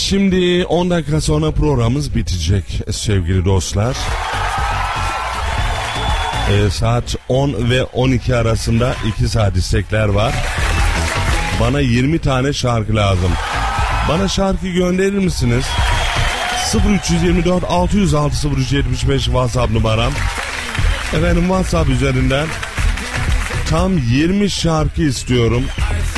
Şimdi 10 dakika sonra programımız bitecek sevgili dostlar. Saat 10 ve 12 arasında 2 saat istekler var. Bana 20 tane şarkı lazım. Bana şarkı gönderir misiniz? 0324 606 0375 WhatsApp numaram. Efendim WhatsApp üzerinden tam 20 şarkı istiyorum.